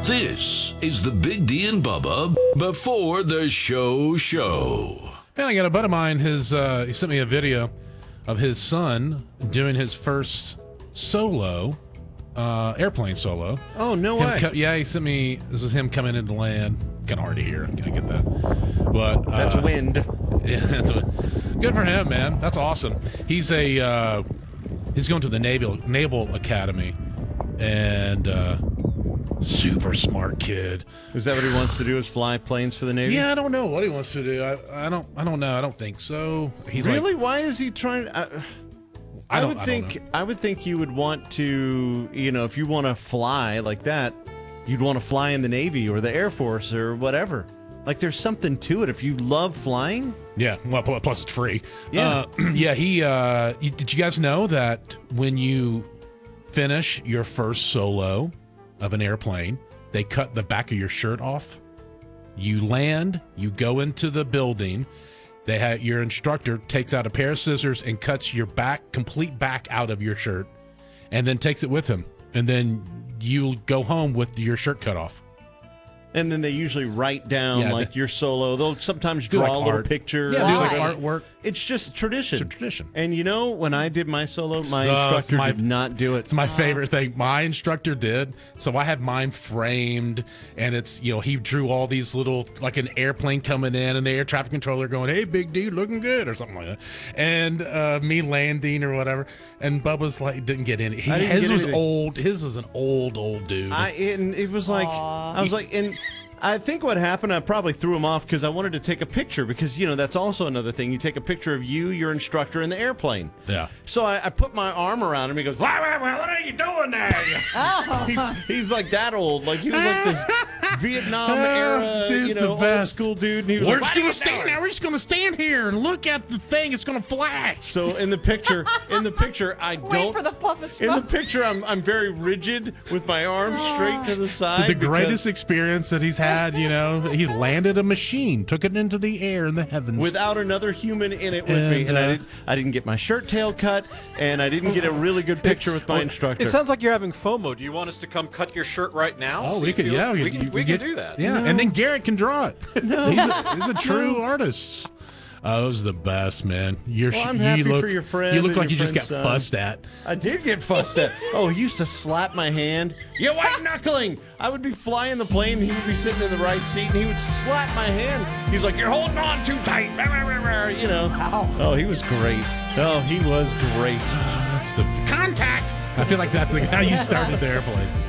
This is the Big D and Bubba before the show. Man, I got a buddy of mine. He sent me a video of his son doing his first solo, airplane solo. Oh, no way. He sent me. This is him coming into land. Kind of hard to hear. Can I get that? But that's wind. Yeah, that's good for him, man. That's awesome. He's going to the Naval Academy, and super smart kid. Is that what he wants to do? Is fly planes for the Navy? Yeah, I don't know what he wants to do. I don't know. I don't think so. He's really? Like, why is he trying? I would think you would want to, if you want to fly like that, you'd want to fly in the Navy or the Air Force or whatever. Like, there's something to it if you love flying. Yeah, well, plus it's free. Yeah. Did you guys know that when you finish your first solo of an airplane, they cut the back of your shirt off? You land, you go into the building, your instructor takes out a pair of scissors and cuts your complete back out of your shirt, and then takes it with him. And then you go home with your shirt cut off. And then they usually write down your solo. They'll sometimes draw a little picture. Yeah, do like artwork. It's just tradition. It's a tradition. And when I did my solo, my instructor did not do it. It's my favorite thing. My instructor did. So I had mine framed, and it's, he drew all these little, like an airplane coming in, and the air traffic controller going, "Hey, Big D, looking good," or something like that. And me landing or whatever. And Bubba's didn't get in. His was old. His is an old dude. And it was like, I was like, and I think what happened, I probably threw him off because I wanted to take a picture because, that's also another thing. You take a picture of you, your instructor, and the airplane. Yeah. So I put my arm around him. He goes, what are you doing there? He's like that old. Like, he was like this Vietnam era, old school dude. And he was We're just going to stand there. We're just going to stand here and look at the thing. It's going to flash. So in the picture, I don't. Wait for the puff of smoke. In the picture, I'm very rigid with my arms straight to the side. The greatest experience that he's had, he landed a machine, took it into the air in the heavens. Without another human in it with me. And I didn't get my shirt tail cut, and I didn't get a really good picture with my instructor. It sounds like you're having FOMO. Do you want us to come cut your shirt right now? Oh, we could, we can do that. Yeah, and then Garrett can draw it. No. He's a true artist. Oh, it was the best, man. I'm happy for your friend. You look like you just got fussed at. I did get fussed at. Oh, he used to slap my hand. You white knuckling! I would be flying the plane, and he would be sitting in the right seat, and he would slap my hand. He's like, "You're holding on too tight." Wow. Oh, he was great. Oh, he was great. That's the contact. I feel like that's how you started the airplane.